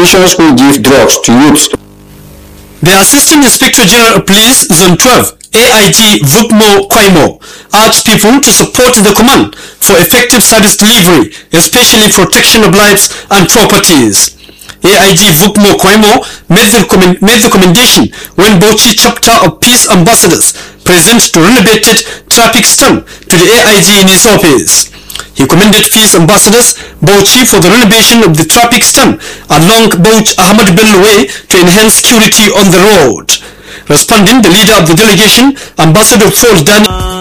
politicians who give drugs to youths. The Assistant Inspector General of Police, Zone 12, AIG Vukmo Kwaimo, urged people to support the command for effective service delivery, especially protection of lives and properties. AIG Vukmo Kwaimo made the commendation when Bauchi chapter of Peace Ambassadors presented the renovated traffic stone to the AIG in his office. He commended Peace Ambassadors Bauchi for the renovation of the traffic stone along Bauchi Ahmad Bello Way to enhance security on the road. Responding, the leader of the delegation, Ambassador Paul Dani